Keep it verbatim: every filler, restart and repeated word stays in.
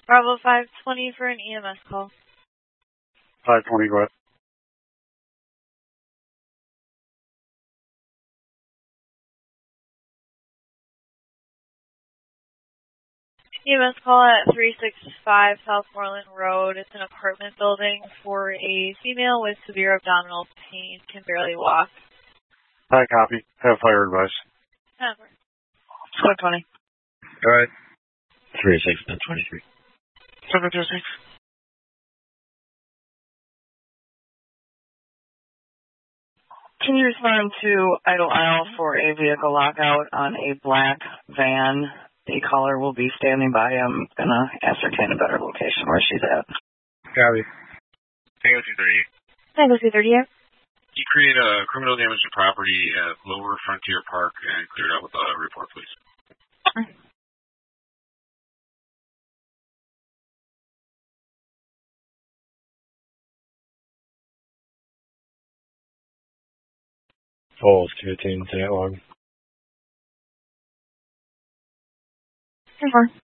Bravo five twenty for an E M S call. five twenty, go ahead. E M S call at three sixty-five South Moreland Road. It's an apartment building for a female with severe abdominal pain, can barely walk. Hi, copy. Have fire advice. Never. Squad twenty. Go ahead. three six and twenty-three. seven two six. Can you respond to idle aisle for a vehicle lockout on a black van? The caller will be standing by. I'm going to ascertain a better location where she's at. Copy. Tango two thirty-eight. Tango two thirty-eight. You create a criminal damage to property at Lower Frontier Park and clear it up with a report, please. Falls to attain to that log. ten four.